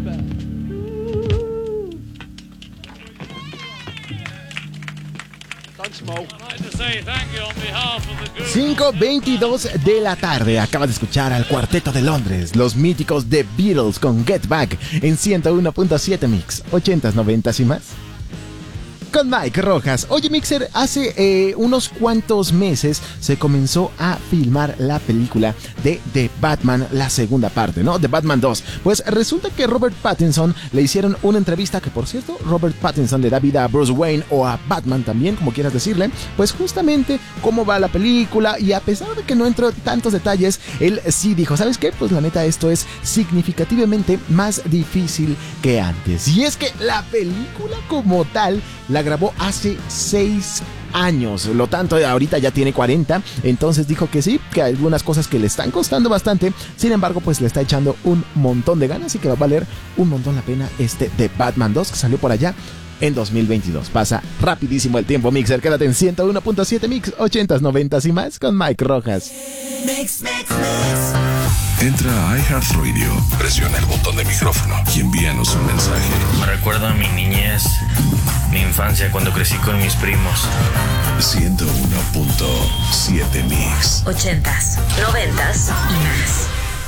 ...5:22 de la tarde. Acabas de escuchar al Cuarteto de Londres, los míticos The Beatles con Get Back en 101.7 Mix, 80s, 90s y más. Con Mike Rojas. Oye, Mixer, hace unos cuantos meses se comenzó a filmar la película de The Batman, la segunda parte, ¿no? The Batman 2. Pues resulta que Robert Pattinson le hicieron una entrevista, que por cierto, Robert Pattinson le da vida a Bruce Wayne o a Batman también, como quieras decirle. Pues justamente cómo va la película, y a pesar de que no entró tantos detalles, él sí dijo, ¿sabes qué? Pues la neta, esto es significativamente más difícil que antes. Y es que la película como tal la grabó hace 6 años, lo tanto ahorita ya tiene 40, entonces dijo que sí, que hay algunas cosas que le están costando bastante, sin embargo pues le está echando un montón de ganas y que va a valer un montón la pena The Batman 2 que salió por allá en 2022. Pasa rapidísimo el tiempo, Mixer, quédate en 101.7 Mix, 80s, 90s y más con Mike Rojas. Mix. Entra a iHeartRadio, presiona el botón de micrófono y envíanos un mensaje. Me recuerda a mi niñez, mi infancia cuando crecí con mis primos. 101.7 Mix. 80s, 90s y más.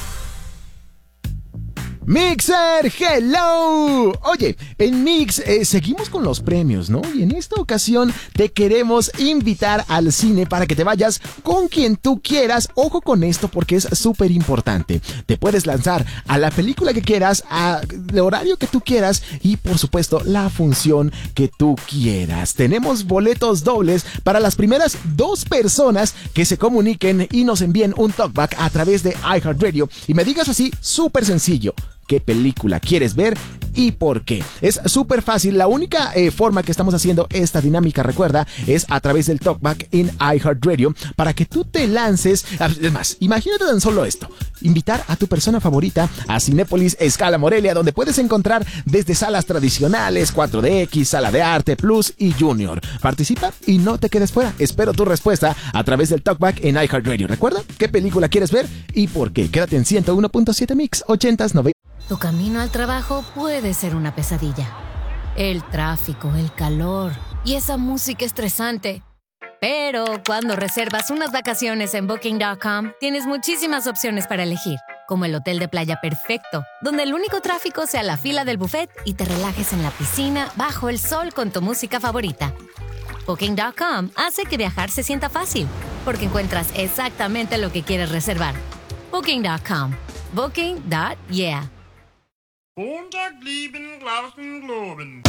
Mixer, hello. Oye, en Mix seguimos con los premios, ¿no? Y en esta ocasión te queremos invitar al cine para que te vayas con quien tú quieras. Ojo con esto porque es súper importante. Te puedes lanzar a la película que quieras, al horario que tú quieras y por supuesto la función que tú quieras. Tenemos boletos dobles para las primeras 2 personas que se comuniquen y nos envíen un talkback a través de iHeartRadio y me digas así, súper sencillo, ¿qué película quieres ver y por qué? Es súper fácil. La única forma que estamos haciendo esta dinámica, recuerda, es a través del talkback en iHeartRadio para que tú te lances. Es más, imagínate tan solo esto: invitar a tu persona favorita a Cinépolis Escala Morelia, donde puedes encontrar desde salas tradicionales, 4DX, Sala de Arte, Plus y Junior. Participa y no te quedes fuera. Espero tu respuesta a través del talkback en iHeartRadio. Recuerda, ¿qué película quieres ver y por qué? Quédate en 101.7 Mix, 80s, 90s. Tu camino al trabajo puede ser una pesadilla. El tráfico, el calor y esa música estresante. Pero cuando reservas unas vacaciones en Booking.com, tienes muchísimas opciones para elegir, como el hotel de playa perfecto, donde el único tráfico sea la fila del buffet y te relajes en la piscina bajo el sol con tu música favorita. Booking.com hace que viajar se sienta fácil, porque encuentras exactamente lo que quieres reservar. Booking.com. Booking.yeah. Montag lieben, Glauben, Globen.